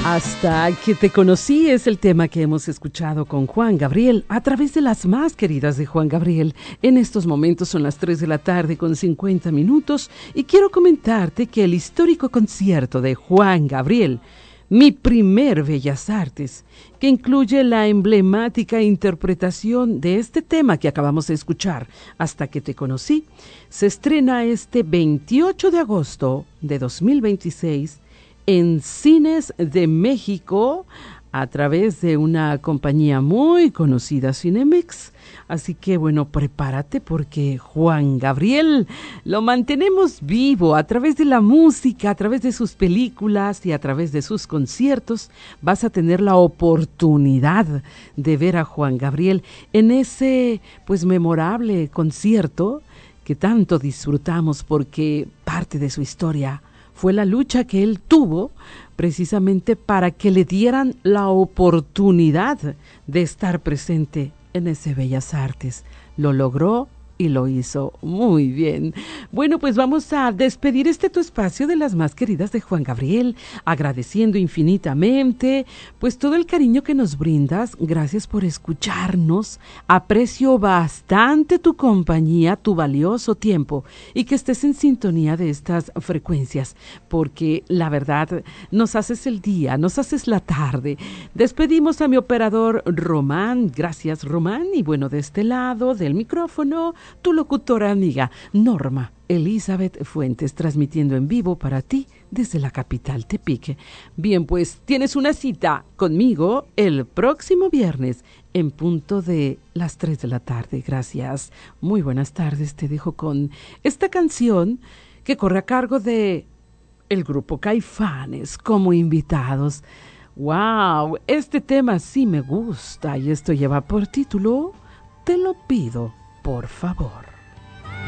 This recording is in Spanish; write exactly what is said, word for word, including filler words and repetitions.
Hasta que te conocí es el tema que hemos escuchado con Juan Gabriel a través de las más queridas de Juan Gabriel. En estos momentos son las tres de la tarde con cincuenta minutos y quiero comentarte que el histórico concierto de Juan Gabriel, Mi primer Bellas Artes, que incluye la emblemática interpretación de este tema que acabamos de escuchar, Hasta que te conocí, se estrena este veintiocho de agosto de dos mil veintiséis en Cines de México a través de una compañía muy conocida, Cinemex. Así que bueno, prepárate porque Juan Gabriel lo mantenemos vivo a través de la música, a través de sus películas y a través de sus conciertos. Vas a tener la oportunidad de ver a Juan Gabriel en ese pues memorable concierto que tanto disfrutamos porque parte de su historia fue la lucha que él tuvo precisamente para que le dieran la oportunidad de estar presente en ese Bellas Artes. Lo logró y lo hizo muy bien. Bueno, pues vamos a despedir este tu espacio de las más queridas de Juan Gabriel, agradeciendo infinitamente pues todo el cariño que nos brindas. Gracias por escucharnos. Aprecio bastante tu compañía, tu valioso tiempo y que estés en sintonía de estas frecuencias, porque la verdad nos haces el día, nos haces la tarde. Despedimos a mi operador Román. Gracias, Román. Y bueno, de este lado del micrófono, tu locutora amiga Norma Elizabeth Fuentes, transmitiendo en vivo para ti desde la capital Tepic. Bien, pues tienes una cita conmigo el próximo viernes en punto de las tres de la tarde. Gracias. Muy buenas tardes. Te dejo con esta canción que corre a cargo de el grupo Caifanes como invitados. ¡Wow! Este tema sí me gusta y esto lleva por título Te lo pido, por favor.